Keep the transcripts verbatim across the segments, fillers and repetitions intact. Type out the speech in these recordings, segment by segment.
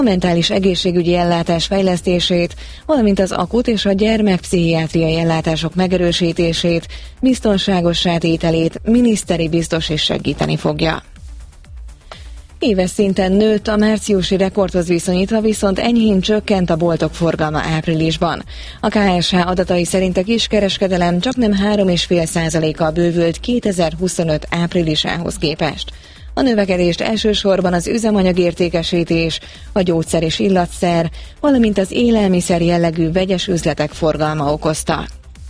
a mentális egészségügyi ellátás fejlesztését, valamint az akut és a gyermekpszichiátriai ellátások megerősítését, biztonságossá tételét miniszteri biztos is segíteni fogja. Éves szinten nőtt, a márciusi rekordhoz viszonyítva viszont enyhén csökkent a boltok forgalma áprilisban. A ká es há adatai szerint a kiskereskedelem csaknem három egész öt százalékkal bővült kétezer-huszonöt áprilisához képest. A növekedést elsősorban az üzemanyagértékesítés, a gyógyszer és illatszer, valamint az élelmiszer jellegű vegyes üzletek forgalma okozta.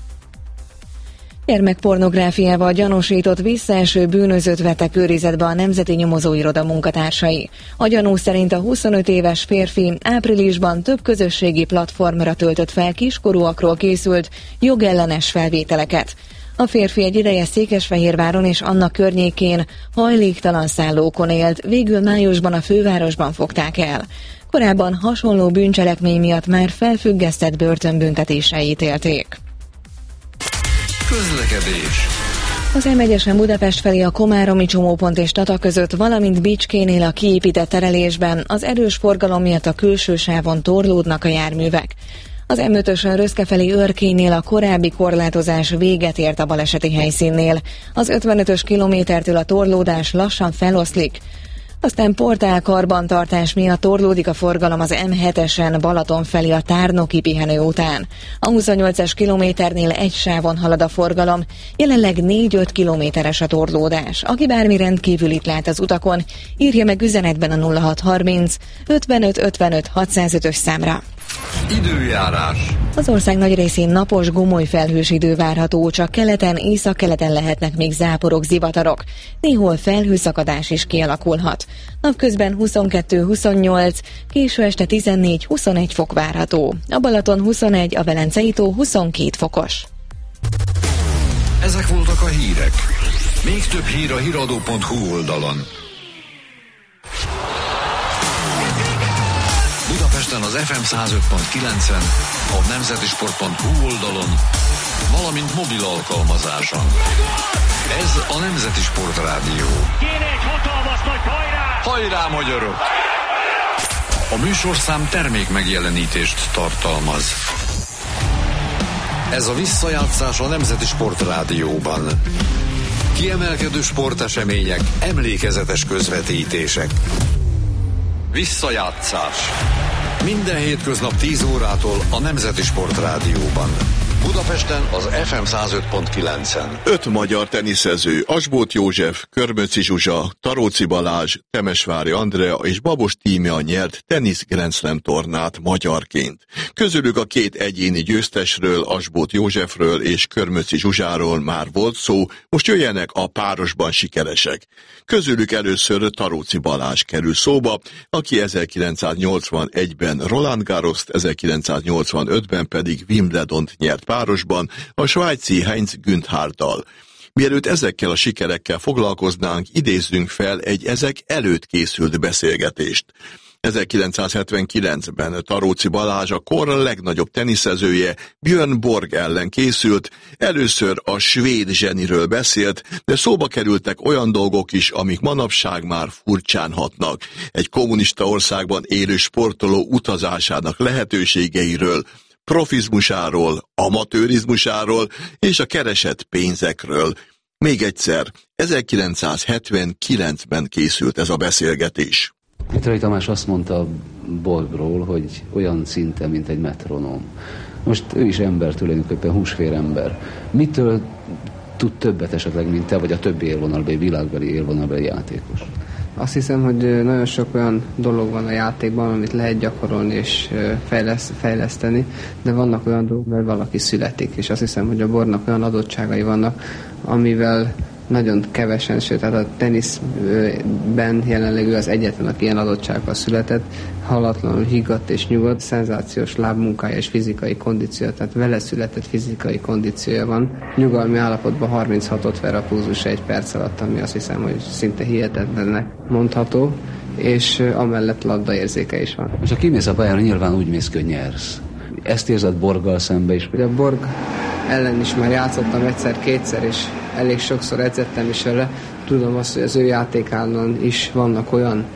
Gyermekpornográfiával gyanúsított visszaeső bűnözőt vettek őrizetbe a Nemzeti Nyomozóiroda munkatársai. A gyanú szerint a huszonöt éves férfi áprilisban több közösségi platformra töltött fel kiskorúakról készült jogellenes felvételeket. A férfi egy ideje Székesfehérváron és annak környékén hajléktalan szállókon élt, végül májusban a fővárosban fogták el. Korábban hasonló bűncselekmény miatt már felfüggesztett börtönbüntetésre ítélték. Közlekedés. Az em egyesen Budapest felé a komáromi csomópont és Tata között, valamint Bicskénél a kiépített terelésben az erős forgalom miatt a külső sávon torlódnak a járművek. Az em ötösön Röszke felé Őrkénél a korábbi korlátozás véget ért a baleseti helyszínnél. Az ötvenötös kilométertől a torlódás lassan feloszlik. Aztán portál karbantartás miatt torlódik a forgalom az em hetesen Balaton felé a Tárnoki pihenő után. A huszonnyolcas kilométernél egy sávon halad a forgalom, jelenleg négy-öt kilométeres a torlódás. Aki bármi rendkívülit lát az utakon, írja meg üzenetben a nulla hat harminc ötvenöt ötvenöt hatszázötös számra. Időjárás. Az ország nagy részén napos, gomoly felhős idő várható, csak keleten, északkeleten lehetnek még záporok, zivatarok. Néhol felhőszakadás is kialakulhat. Napközben huszonkettő-huszonnyolc, késő este tizennégy-huszonegy fok várható. A Balaton huszonegy, a Velencei tó huszonkét fokos. Ezek voltak a hírek. Még több hír a híradó pont hu oldalon. Budapesten az ef em száz öt pont kilencen, a nemzetisport pont hu oldalon, valamint mobil alkalmazáson. Ez a Nemzeti Sport Rádió. Kéne egy hatalmas nagy hajrá! Hajrá, magyarok! A műsorszám termék megjelenítést tartalmaz. Ez a visszajátszás a Nemzeti Sport Rádióban. Kiemelkedő sportesemények, emlékezetes közvetítések. Visszajátszás. Minden hétköznap tíz órától a Nemzeti Sport Rádióban. Budapesten az ef em száz öt pont kilencen. Öt magyar teniszező, Asbóth József, Körmöczi Zsuzsa, Taróci Balázs, Temesvári Andrea és Babos Tímea nyert tenisz Grand Slam tornát magyarként. Közülük a két egyéni győztesről, Asbóth Józsefről és Körmöczi Zsuzsáról már volt szó, most jöjjenek a párosban sikeresek. Közülük először Taróci Balázs kerül szóba, aki ezerkilencszáznyolcvanegyben Roland Garrost, ezerkilencszáznyolcvanötben pedig Wimbledont nyert párosban a svájci Heinz Güntharddal. Mielőtt ezekkel a sikerekkel foglalkoznánk, idézzünk fel egy ezek előtt készült beszélgetést. ezerkilencszázhetvenkilencben Taróci Balázs a kor legnagyobb teniszezője Björn Borg ellen készült, először a svéd zseniről beszélt, de szóba kerültek olyan dolgok is, amik manapság már furcsán hatnak. Egy kommunista országban élő sportoló utazásának lehetőségeiről, profizmusáról, amatőrizmusáról és a keresett pénzekről. Még egyszer, ezerkilencszázhetvenkilencben készült ez a beszélgetés. Mitrai Tamás azt mondta Borgról, hogy olyan szinten, mint egy metronóm. Most ő is ember tulajdonképpen, húsvér ember. Mitől tud többet esetleg, mint te, vagy a többi élvonalbeli, világbeli élvonalbeli játékos? Azt hiszem, hogy nagyon sok olyan dolog van a játékban, amit lehet gyakorolni és fejleszt, fejleszteni, de vannak olyan dolgok, mert valaki születik, és azt hiszem, hogy a Borgnak olyan adottságai vannak, amivel nagyon kevesen, sőt, tehát a teniszben jelenleg ő az egyetlen, aki ilyen adottsággal született, halatlanul higgadt és nyugodt, szenzációs lábmunkája és fizikai kondíciója, tehát vele született fizikai kondíciója van. Nyugalmi állapotban harminchatot ver a pulzus egy perc alatt, ami azt hiszem, hogy szinte hihetetlennek mondható, és amellett labdaérzéke is van. És ha kimész a pályára, nyilván úgy mész, hogy nyersz. Ezt érzed Borggal szembe is? Ugye a Borg ellen is már játszottam egyszer-kétszer, és elég sokszor edzettem is vele. Tudom azt, hogy az ő játékában is vannak olyan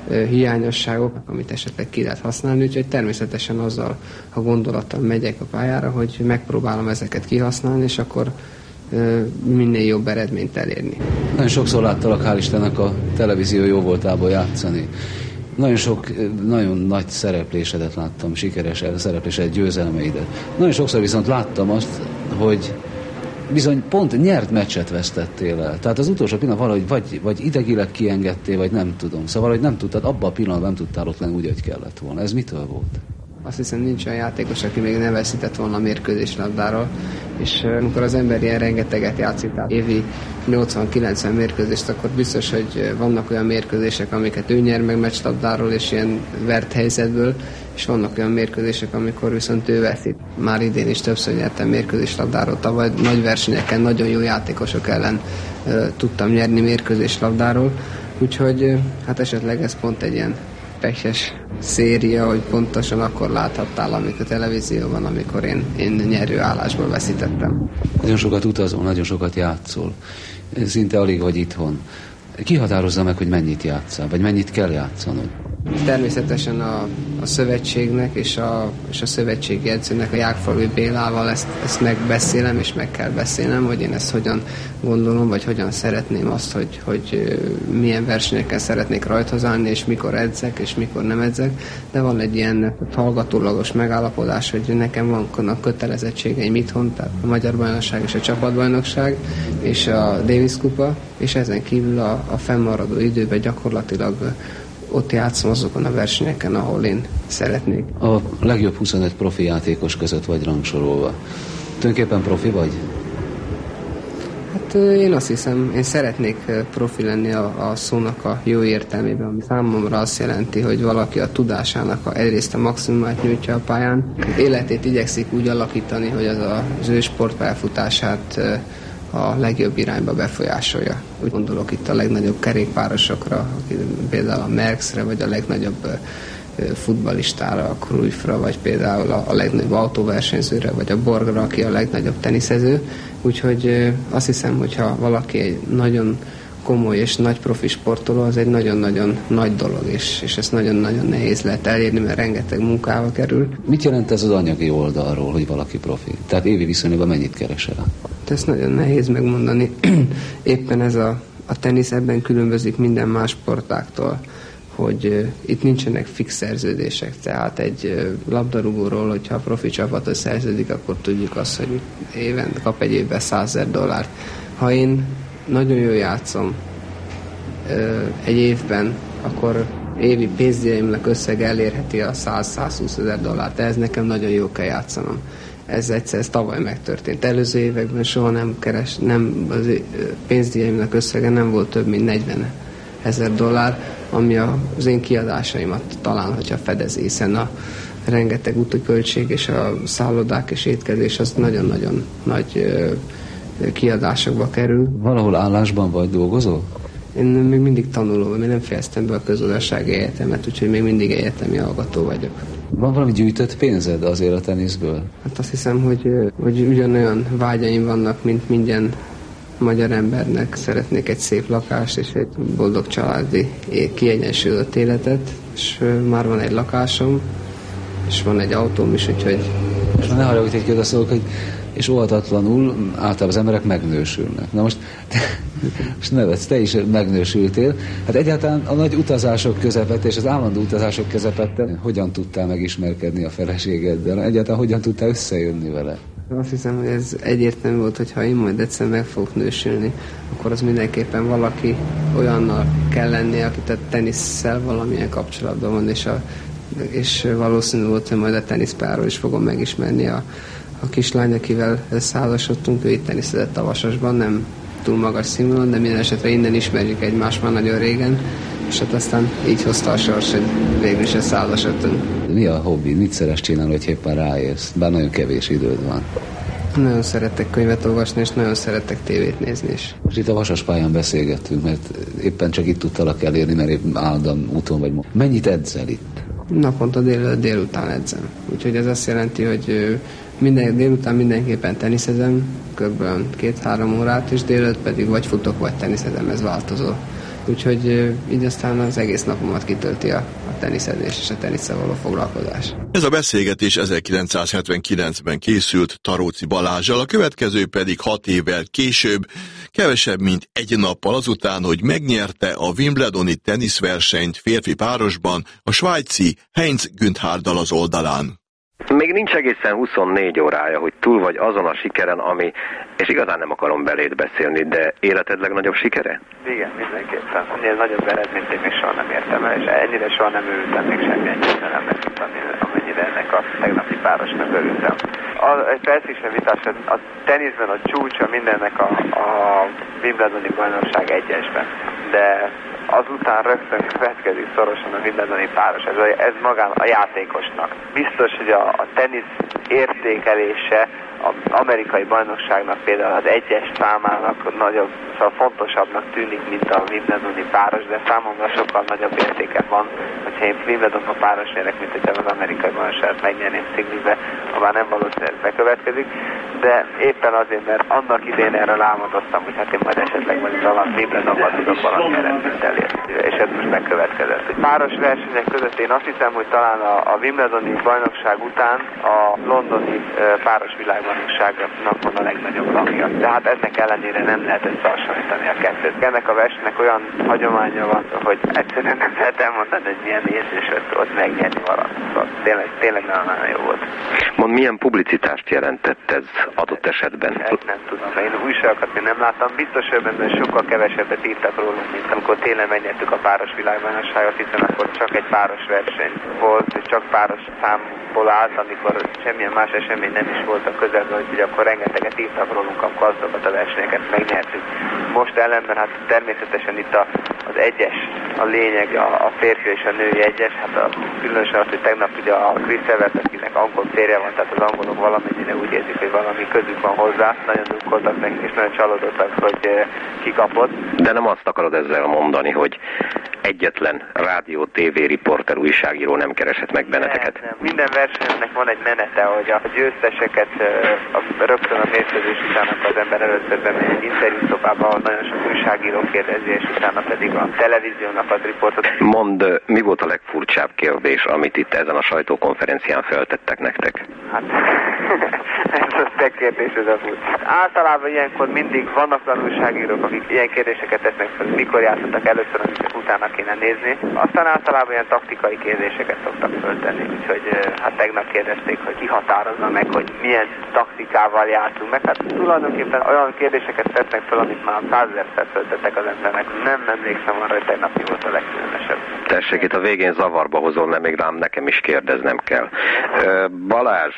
hiányosságok, amit esetleg ki lehet használni, úgyhogy természetesen azzal a gondolattal megyek a pályára, hogy megpróbálom ezeket kihasználni, és akkor minél jobb eredményt elérni. Nagyon sokszor láttalak, hál' Istennek, a televízió jó voltából játszani. Nagyon sok, nagyon nagy szereplésedet láttam, sikeres szereplésedet, győzelmeidet. Nagyon sokszor viszont láttam azt, hogy bizony pont nyert meccset vesztettél el. Tehát az utolsó pillanat valahogy vagy, vagy idegileg kiengedtél, vagy nem tudom. Szóval, hogy nem tudtad, abban a pillanatban nem tudtál ott lenni úgy, hogy kellett volna. Ez mitől volt? Azt hiszem, nincs olyan játékos, aki még ne veszített volna a mérkőzéslabdáról, és amikor az ember ilyen rengeteget játszik, tehát évi nyolcvan-kilencven mérkőzést, akkor biztos, hogy vannak olyan mérkőzések, amiket ő nyer meg meccslabdáról, és ilyen vert helyzetből, és vannak olyan mérkőzések, amikor viszont ő veszít. Már idén is többször nyertem mérkőzéslabdáról, tavaly nagy versenyeken, nagyon jó játékosok ellen uh, tudtam nyerni mérkőzéslabdáról, úgyhogy uh, hát esetleg ez pont egy ilyen pekes széria, hogy pontosan akkor láthattál, amikor a televízióban, amikor én, én nyerő állásból veszítettem. Nagyon sokat utazol, nagyon sokat játszol. Szinte alig vagy itthon. Ki határozza meg, hogy mennyit játszál, vagy mennyit kell játszanod? Természetesen a, a szövetségnek és a, és a szövetségi edzőnek, a Jágfalvi Bélával ezt, ezt megbeszélem, és meg kell beszélnem, hogy én ezt hogyan gondolom, vagy hogyan szeretném azt, hogy, hogy milyen versenyeken szeretnék rajthozálni, és mikor edzek, és mikor nem edzek. De van egy ilyen hallgatólagos megállapodás, hogy nekem vannak kötelezettségeim itthon, tehát a Magyar Bajnokság és a Csapatbajnokság, és a Davis Kupa, és ezen kívül a, a fennmaradó időben gyakorlatilag ott játszom azokon a versenyeken, ahol én szeretnék. A legjobb huszonöt profi játékos között vagy rangsorolva. Tulajdonképpen profi vagy? Hát én azt hiszem, én szeretnék profi lenni a, a szónak a jó értelmében, ami számomra azt jelenti, hogy valaki a tudásának a, egyrészt a maximumát nyújtja a pályán, életét igyekszik úgy alakítani, hogy az a, az ő sportpályafutását a legjobb irányba befolyásolja. Úgy gondolok itt a legnagyobb kerékpárosokra, például a Merckxre, vagy a legnagyobb futballistára, a Cruyffra, vagy például a, a legnagyobb autóversenyzőre, vagy a Borgra, aki a legnagyobb teniszező. Úgyhogy azt hiszem, hogyha valaki egy nagyon komoly és nagy profi sportoló, az egy nagyon-nagyon nagy dolog, és, és ezt nagyon-nagyon nehéz lehet elérni, mert rengeteg munkába kerül. Mit jelent ez az anyagi oldalról, hogy valaki profi? Tehát évi viszonylatban mennyit keresel? Ezt nagyon nehéz megmondani. Éppen ez a, a tenisz ebben különbözik minden más sportáktól, hogy uh, itt nincsenek fix szerződések, tehát egy uh, labdarúgóról, hogyha a profi csapatot szerződik, akkor tudjuk azt, hogy éven kap egy évben százezer dollárt. Ha én nagyon jól játszom uh, egy évben, akkor évi pénzdíjaimnak összeg elérheti a száz-százhúsz ezer dollárt, de ez nekem nagyon jó kell játszanom. Ez egyszer, ez tavaly megtörtént. Előző években soha nem keres, nem, az pénzdíjaimnak összege nem volt több, mint negyven ezer dollár, ami az én kiadásaimat talán, hogyha fedezi, hiszen a rengeteg utaköltség és a szállodák és étkezés az nagyon-nagyon nagy kiadásokba kerül. Valahol állásban vagy, dolgozol? Én még mindig tanulom, én nem fejeztem be a közgazdasági egyetemet, úgyhogy még mindig egyetemi hallgató vagyok. Van valami gyűjtött pénzed azért a teniszből? Hát azt hiszem, hogy, hogy ugyanolyan vágyaim vannak, mint minden magyar embernek. Szeretnék egy szép lakást és egy boldog családi, kiegyensúlyozott életet, és már van egy lakásom, és van egy autóm is, úgyhogy... És ne haragudj, hogy odaszólok, hogy és óhatatlanul általában az emberek megnősülnek. Na most, te, most nevetsz, te is megnősültél. Hát egyáltalán a nagy utazások közepette és az állandó utazások közepette hogyan tudtál megismerkedni a feleségeddel? Egyáltalán hogyan tudtál összejönni vele? Azt hiszem, hogy ez egyértelmű volt, hogy ha én majd egyszer meg fogok nősülni, akkor az mindenképpen valaki olyannal kell lenni, akit a tenisszel valamilyen kapcsolatban van, és, a, és valószínű volt, hogy majd a teniszpáról is fogom megismerni a A kislány, akivel százasodtunk, ő itt teniszezett a Vasasban, nem túl magas színvonalon, de minden esetre innen ismerjük egymást már nagyon régen, és hát aztán így hozta a sors, hogy végül is százasodtunk. Mi a hobbi? Mit szeretsz csinálni, hogy éppen ráérsz? Bár nagyon kevés időd van. Nagyon szeretek könyvet olvasni, és nagyon szeretek tévét nézni is. Most itt a Vasaspályán beszélgettünk, mert éppen csak itt tudtalak elérni, mert épp állandóan úton vagy. Mennyit edzel itt? Naponta dél, délután edzem. Úgyhogy ez azt jelenti, hogy minden, délután mindenképpen teniszezem, kb. két-három órát, és délután pedig vagy futok, vagy teniszezem, ez változó. úgyhogy így aztán az egész napomat kitölti a, a teniszezés és a tenisszel való foglalkozás. Ez a beszélgetés ezerkilencszázhetvenkilencben készült Taróci Balázssal, a következő pedig hat évvel később, kevesebb mint egy nappal azután, hogy megnyerte a Wimbledoni teniszversenyt férfi párosban a svájci Heinz Güntharddal az oldalán. Még nincs egészen huszonnégy órája, hogy túl vagy azon a sikeren, ami, és igazán nem akarom beléd beszélni, de életed legnagyobb sikere? Igen, mindenképpen. Ennél nagyobb eredményt én még soha nem értem el, és ennyire soha nem örültem még semmilyen győzelemnek, mint amennyire ennek a tegnapi párosnak örültem. Egy percig sem vitás, a teniszben a csúcsa mindennek a, a Wimbledoni bajnokság egyesben, de azután rögtön következik szorosan a Wimbledoni páros. Ez, a, ez magán a játékosnak. Biztos, hogy a, a tenisz értékelése az amerikai bajnokságnak például az egyes számának nagyobb, szóval fontosabbnak tűnik, mint a Wimbledoni páros, de számomra sokkal nagyobb értéke van, hogyha én Wimbledonban páros nyerek, mint hogyha az amerikai bajnokságot megnyerném Sydneybe, ha már nem valószínűleg bekövetkezik, de éppen azért, mert annak idén erre álmodoztam, hogy hát én majd esetleg majd talán Wimbledonban tudok valami eredményt elérni, és ez most megkövetkezett. Páros versenyek között én azt hiszem, hogy talán a, a Wimbledoni bajnokság után a londoni uh, páros világbajnokságnak van a legnagyobb rangja. De hát ennek ellenére nem lehet összehasonlítani a kettőt. Ennek a versenynek olyan hagyománya van, hogy egyszerűen nem lehet elmondani, hogy milyen érzés ott megnyerni valamit. Szóval tényleg, tényleg nagyon-nagyon jó volt. Mond, milyen publicitást jelentett ez adott esetben? Ezt nem tudom, mert én újságokat még nem láttam. Biztos, hogy ebben sokkal kevesebbet írtak rólunk, mint amikor tényleg megnyertük a páros világbajnokságot, hiszen akkor csak egy páros verseny volt, és csak páros számból állt, amikor semmilyen más esemény nem is volt a közelben, hogy akkor rengeteget írtak rólunk, akkor azokat a versenyeket megnyertük. Most ellenben hát természetesen itt a, az egyes, a lényeg, a, a férfi és a női egyes, hát a, különösen az, hogy tegnap ugye a Chris Evert, akinek angol férje van, tehát az angolok valamennyire úgy érzik, hogy valami közük van hozzá, nagyon drukkoltak nekik és nagyon csalódottak, hogy kikapott. De nem azt akarod ezzel mondani, hogy egyetlen rádió, tévé, riporter, újságíró nem keresett meg benneteket? Nem, nem. Minden versenynek van egy menete, hogy a győzteseket a, rögtön a mérkőzés után az ember először bemegy egy interjúszobába, ahol nagyon sok újságíró kérdezi, és utána pedig a televíziónak ad riportot. Mondd, mi volt a legfurcsább kérdés, amit itt ezen a sajtókonferencián feltettek nektek? Hát, ez a te kérdés, ez a furcsa. Általában ilyenkor mindig vannak olyan újságírók, akik ilyen kérdéseket tesznek fel, mikor játszottak először, amiket utána kéne nézni. Aztán általában ilyen taktikai kérdéseket szoktak föltenni, úgyhogy hát tegnap kérdezték, hogy ki határozza meg, hogy milyen taktikával játszunk meg. Hát tulajdonképpen olyan kérdéseket tesznek fel, amit már százezerszer föltettek az embernek. Nem emlékszem arra, hogy tegnap mi volt a legkülönösebb. Tessék, itt a végén zavarba hozol, mert még rám nekem is kérdeznem kell. Balázs,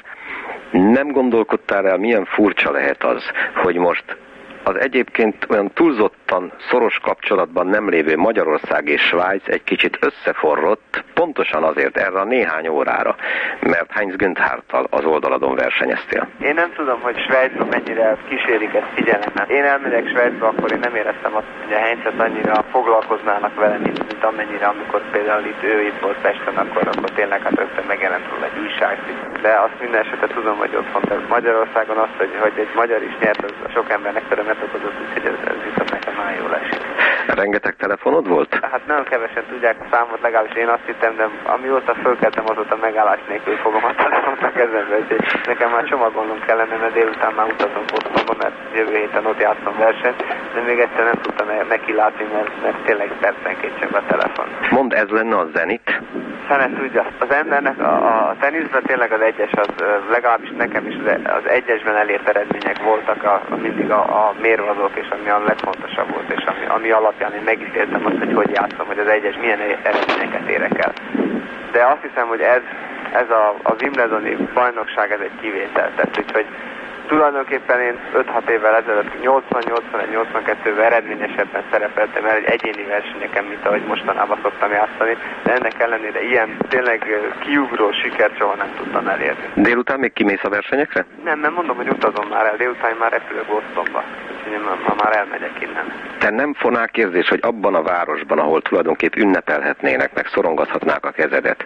nem gondolkodtál el, milyen furcsa lehet az, hogy most az egyébként olyan túlzottan szoros kapcsolatban nem lévő Magyarország és Svájc egy kicsit összeforrott, pontosan azért erre a néhány órára, mert Heinz Güntharddal az oldaladon versenyeztél. Én nem tudom, hogy Svájcban mennyire kísérik ezt figyelemmel. Én elmegyek Svájcba, akkor én nem éreztem azt, hogy a Heinzet annyira foglalkoznának vele, mint, mint amennyire, amikor például itt ő itt volt Pesten, akkor, akkor tényleg hát rögtön megjelent róla egy újságcikk. De azt minden esetre tudom, hogy ott van Magyarországon azt, hogy, hogy egy magyar is nyert, az sok embernek örömet okozott, úgyhogy ez, ez viszont nekem nagyon jól esik. Rengeteg telefonod volt? Hát nagyon kevesen tudják a számot, legalábbis én azt hittem, de amióta fölkeltem, azóta megállás nélkül fogom a telefont a kezembe, úgyhogy nekem már csomagolnom kellene, mert délután már utazom Bostonba, mert jövő héten ott játszom versenyt, de még egyszer nem tudtam neki látni, mert, mert tényleg percenként csak a telefon. Mondd, ez lenne a Zenit? Fene tudja. Az embernek a, a teniszben tényleg az egyes, az legalábbis nekem is az egyesben elért eredmények voltak a, a mindig a, a mérvadók, és ami a legfontosabb volt, és ami, ami alapján én megítéltem azt, hogy hogy játszom, hogy az egyes milyen eredményeket érek el. De azt hiszem, hogy ez, ez a, a Wimbledoni bajnokság, ez egy kivétel. Tehát, úgyhogy tulajdonképpen én öt-hat évvel ezelőtt nyolcvan, nyolcvanegy, nyolcvankettőben eredményesebben szerepeltem el egy egyéni versenyeken, mint ahogy mostanában szoktam játszani, de ennek ellenére ilyen tényleg kiugró sikert soha nem tudtam elérni. Délután még kimész a versenyekre? Nem, nem mondom, hogy utazom már el, délután már repülök Bostonba. hogy én ma már elmegyek innen. Te nem fonák érzés, hogy abban a városban, ahol tulajdonképp ünnepelhetnének, meg szorongathatnák a kezedet,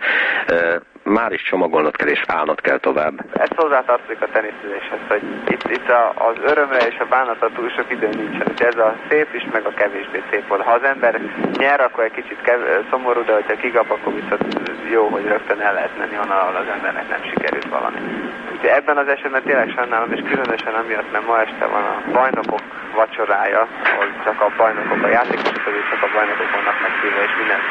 már is csomagolnod kell és állnod kell tovább. Ez hozzátartozik a teniszezéshez, hogy itt, itt a, az örömre és a bánatra túl sok idő nincsen. Hogy ez a szép is, meg a kevésbé szép volt. Ha az ember nyer, akkor egy kicsit kev- szomorú, de hogyha kikap, akkor viszont jó, hogy rögtön el lehet menni onnan, ahol az embernek nem sikerült valami. Úgyhogy ebben az esetben tényleg sajnálom, és különösen amiatt, mert ma este van a bajnokok vacsorája, ahol csak a bajnokok, a játékosok közül csak a bajnokok vannak meghívva, és minden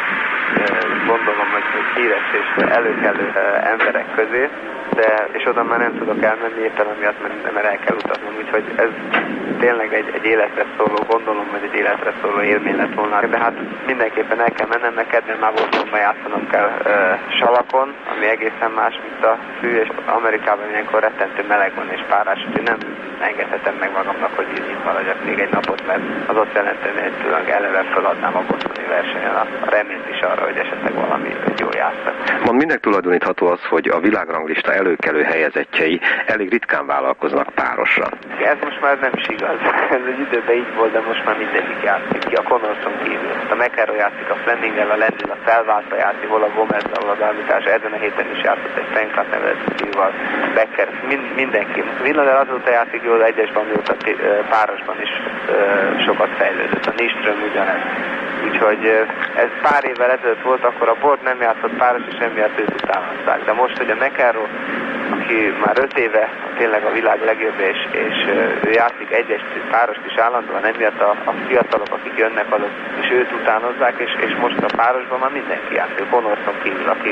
gondolom, hogy híres és előkelő emberek közé, de, és oda már nem tudok elmenni éppen amiatt, mert, mert el kell utaznom, úgyhogy ez tényleg egy, egy életre szóló, gondolom, hogy egy életre szóló élmény lett volna, de hát mindenképpen el kell mennem, mert kedden már Bostonban játszanom kell uh, salakon, ami egészen más, mint a fű, és Amerikában ilyenkor rettentő meleg van és párás, úgyhogy nem engedhetem meg magamnak, hogy így itt maradjak még egy napot, mert az ott jelenteni, hogy tulajdonképpen eleve feladnám a bostoni versenyen a, a reményt is arra, hogy esetleg valami jó játszak. Mond, minek tulajdonítható az, hogy a világranglista előkelő helyezettjei elég ritkán vállalkoznak párosra? Ez most már nem is igaz. Ez egy időben így volt, de most már mindegyik játszik ki. A Connors-on kívül. A McEnroe játszik, a Fleming-el, a Lendl, a felváltva játszik, hol a Gomez, ahol az Armitage. Ezen a héten is játszott egy Fenkat nevezetűvel, Becker, mind, mindenki. Villader azóta játszik jól, egyesben, mióta párosban is sokat fejlődött. A Nyström ugyanez. Úgyhogy ez pár évvel ezelőtt volt, akkor a Bort nem játszott páros, és emiatt őt utánozták. De most, hogy a McEnroe, aki már öt éve tényleg a világ legjobb, és, és ő játszik egyes párost is állandóan, emiatt a, a fiatalok, akik jönnek, azok, és őt utánozzák, és, és most a párosban már mindenki játszik. Connors-on kívül, aki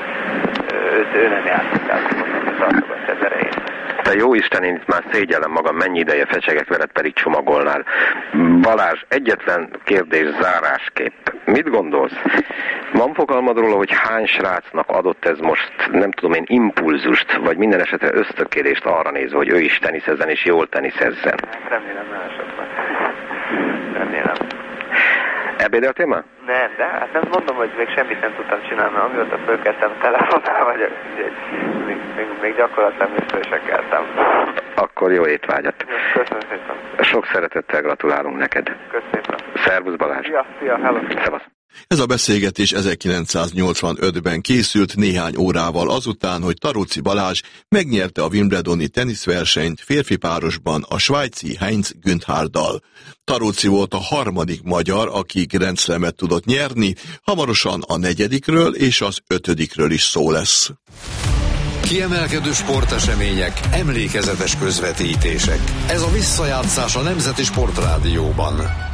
őt, ő nem játszik, tehát mondom, tartogatja az erejét. Te jó Isten, én itt már szégyellem magam, mennyi ideje fecsegek veled, pedig csomagolnál. Balázs, egyetlen kérdés zárásképp. Mit gondolsz? Van fogalmad róla, hogy hány srácnak adott ez most, nem tudom én, impulzust, vagy minden esetre ösztökélést arra nézve, hogy ő is teniszezzen és jól teniszezzen? Remélem, nagyon sokat. Remélem. Ebédeltél már? Nem, de hát nem mondom, hogy még semmit nem tudtam csinálni, amióta fölkeltem telefonnál vagyok, még, még, még gyakorlatilag még föl se keltem. Akkor jó étvágyat. Köszönöm szépen. Sok szeretettel gratulálunk neked. Köszönöm szépen. Szervusz Balázs. Szia, szia, hello. Szevasz. Ez a beszélgetés ezerkilencszáznyolcvanötben készült néhány órával azután, hogy Taróci Balázs megnyerte a wimbledoni teniszversenyt férfi párosban a svájci Heinz Güntharddal. Taróci volt a harmadik magyar, aki Grand Slamet tudott nyerni, hamarosan a negyedikről és az ötödikről is szó lesz. Kiemelkedő sportesemények, emlékezetes közvetítések. Ez a visszajátszás a Nemzeti Sportrádióban.